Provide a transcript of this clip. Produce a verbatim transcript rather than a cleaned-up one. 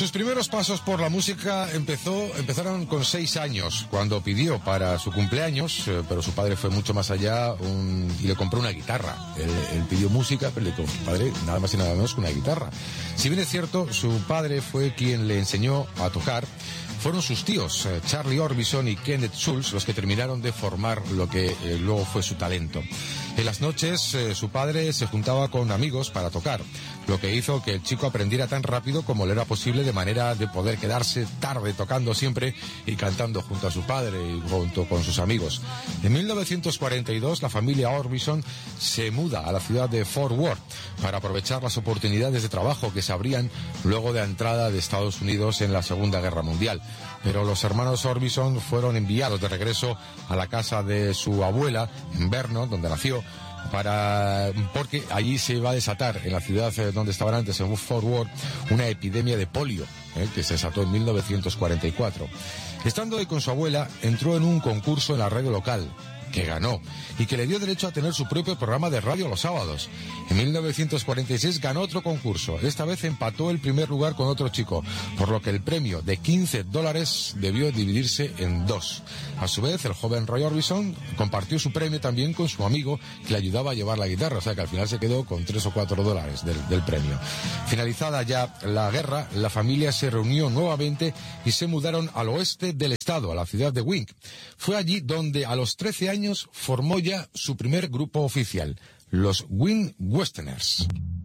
Sus primeros pasos por la música empezó, empezaron con seis años, cuando pidió para su cumpleaños, eh, pero su padre fue mucho más allá un, y le compró una guitarra. Él, él pidió música, pero le dijo, padre, nada más y nada menos que una guitarra. Si bien es cierto, su padre fue quien le enseñó a tocar. Fueron sus tíos, eh, Charlie Orbison y Kenneth Schultz, los que terminaron de formar lo que eh, luego fue su talento. En las noches, eh, su padre se juntaba con amigos para tocar, lo que hizo que el chico aprendiera tan rápido como le era posible, de manera de poder quedarse tarde tocando siempre y cantando junto a su padre y junto con sus amigos. En mil novecientos cuarenta y dos, la familia Orbison se muda a la ciudad de Fort Worth para aprovechar las oportunidades de trabajo que se abrían luego de la entrada de Estados Unidos en la Segunda Guerra Mundial. Pero los hermanos Orbison fueron enviados de regreso a la casa de su abuela en Vernon, donde nació, para porque allí se iba a desatar, en la ciudad donde estaban antes, en Fort Worth, una epidemia de polio, eh, que se desató en mil novecientos cuarenta y cuatro. Estando ahí con su abuela, entró en un concurso en la radio local, que ganó, y que le dio derecho a tener su propio programa de radio los sábados. En mil novecientos cuarenta y seis ganó otro concurso. Esta vez empató el primer lugar con otro chico, por lo que el premio de quince dólares debió dividirse en dos. A su vez, el joven Roy Orbison compartió su premio también con su amigo, que le ayudaba a llevar la guitarra, o sea que al final se quedó con tres o cuatro dólares del, del premio. Finalizada ya la guerra, la familia se reunió nuevamente y se mudaron al oeste del estado, a la ciudad de Wink. Fue allí donde a los trece años formó ya su primer grupo oficial, los Wink Westerners.